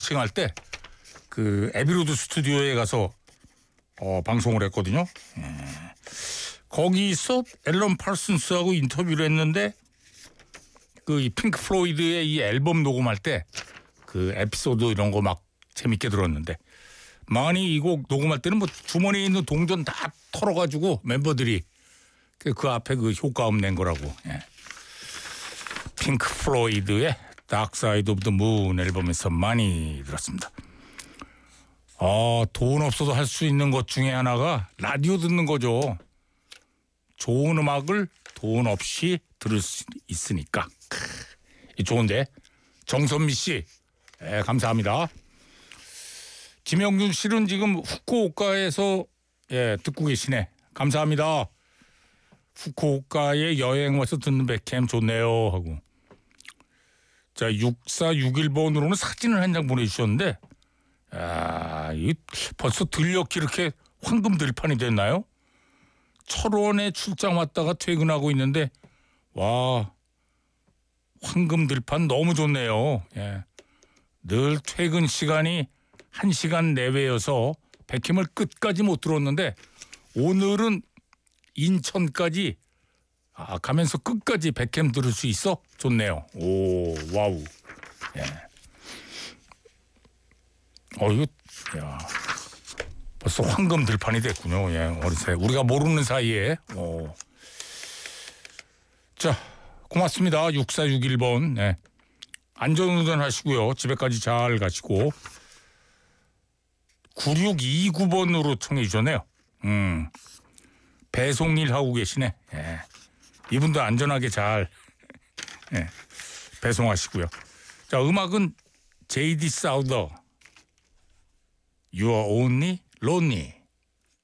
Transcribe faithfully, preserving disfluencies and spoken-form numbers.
할 때 그 에비로드 스튜디오에 가서 어, 방송을 했거든요. 예. 거기서 앨런 팔슨스하고 인터뷰를 했는데 그 핑크 플로이드의 이 앨범 녹음할 때 그 에피소드 이런 거 막 재밌게 들었는데 많이 이 곡 녹음할 때는 뭐 주머니에 있는 동전 다 털어가지고 멤버들이 그, 그 앞에 그 효과음 낸 거라고. 예. 핑크 플로이드의 Dark Side of the Moon 앨범에서 많이 들었습니다. 아, 돈 없어도 할 수 있는 것 중에 하나가 라디오 듣는 거죠. 좋은 음악을 돈 없이 들을 수 있으니까. 이 좋은데. 정선미 씨, 네, 감사합니다. 김영준 씨는 지금 후쿠오카에서 예, 듣고 계시네. 감사합니다. 후쿠오카에 여행 와서 듣는 백캠 좋네요 하고. 자, 육사육일 번으로는 사진을 한 장 보내주셨는데 아, 이 벌써 들녘이 이렇게 황금 들판이 됐나요? 철원에 출장 왔다가 퇴근하고 있는데 와, 황금 들판 너무 좋네요. 예. 늘 퇴근 시간이 한 시간 내외여서 백캠을 끝까지 못 들었는데 오늘은 인천까지 아, 가면서 끝까지 백캠 들을 수 있어? 좋네요. 오, 와우. 예. 어, 이거, 야. 벌써 황금 들판이 됐군요. 예, 어느새. 우리가 모르는 사이에. 오. 자, 고맙습니다. 육사육일 번. 네. 안전운전 하시고요. 집에까지 잘 가시고. 구육이구 번으로 청해 주셨네요. 음. 배송 일 하고 계시네. 예. 이분도 안전하게 잘 예. 배송하시고요. 자, 음악은 제이디 사우더 You are only lonely.